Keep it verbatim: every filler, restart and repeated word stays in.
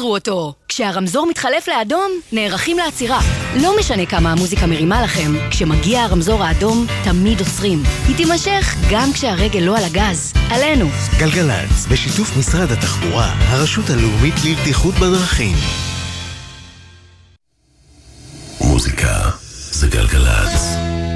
תעצרו אותו. כשהרמזור מתחלף לאדום, נערכים לעצירה. לא משנה כמה המוזיקה מרימה לכם, כשמגיע הרמזור האדום, תמיד עוצרים. היא תימשך גם כשהרגל לא על הגז. עלינו. גלגלצ, בשיתוף משרד התחבורה, הרשות הלאומית לבטיחות בדרכים. מוזיקה זה גלגלצ.